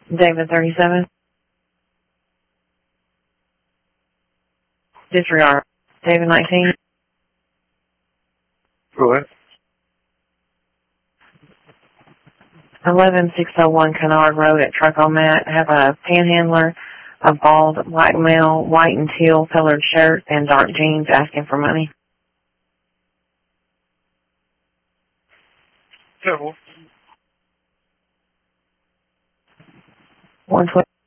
David 37. Disregard. David 19. Go ahead. 11601 Kennard Road at Truck-O-Mat. Have a panhandler, a bald white male, white and teal colored shirt and dark jeans asking for money. Several. 120.